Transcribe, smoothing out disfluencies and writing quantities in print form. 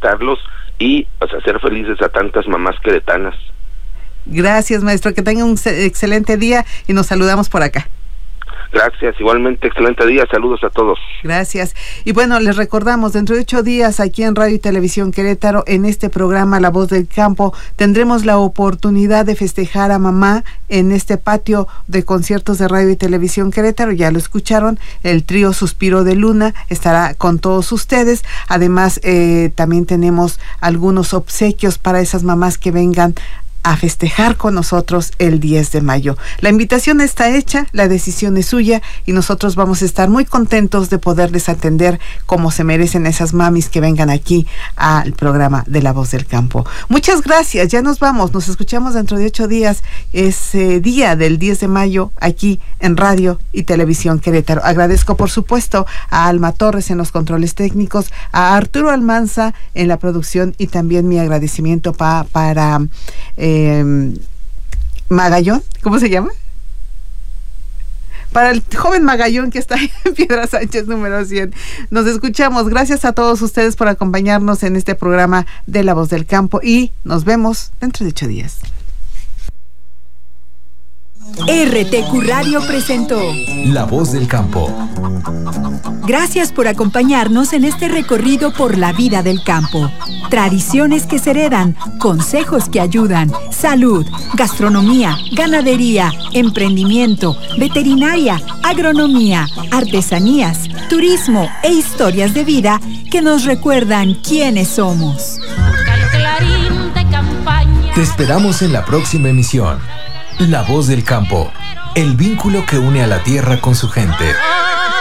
abrazarlos y pues hacer felices a tantas mamás queretanas. Gracias, maestro, que tenga un excelente día y nos saludamos por acá. Gracias, igualmente, excelente día, saludos a todos. Gracias. Y bueno, les recordamos, dentro de 8 días aquí en Radio y Televisión Querétaro, en este programa La Voz del Campo, tendremos la oportunidad de festejar a mamá en este patio de conciertos de Radio y Televisión Querétaro. Ya lo escucharon, el trío Suspiro de Luna estará con todos ustedes. Además, también tenemos algunos obsequios para esas mamás que vengan a festejar con nosotros el 10 de mayo. La invitación está hecha, la decisión es suya y nosotros vamos a estar muy contentos de poderles atender como se merecen esas mamis que vengan aquí al programa de La Voz del Campo. Muchas gracias, ya nos vamos, nos escuchamos dentro de 8 días, ese día del 10 de mayo aquí en Radio y Televisión Querétaro. Agradezco por supuesto a Alma Torres en los controles técnicos, a Arturo Almanza en la producción y también mi agradecimiento para Magallón, ¿cómo se llama? Para el joven Magallón que está en Piedra Sánchez número 100. Nos escuchamos. Gracias a todos ustedes por acompañarnos en este programa de La Voz del Campo y nos vemos dentro de 8 días. RTQ Radio presentó La Voz del Campo. Gracias por acompañarnos en este recorrido por la vida del campo. Tradiciones que se heredan, consejos que ayudan, salud, gastronomía, ganadería, emprendimiento, veterinaria, agronomía, artesanías, turismo e historias de vida que nos recuerdan quiénes somos. Te esperamos en la próxima emisión. La Voz del Campo, el vínculo que une a la tierra con su gente.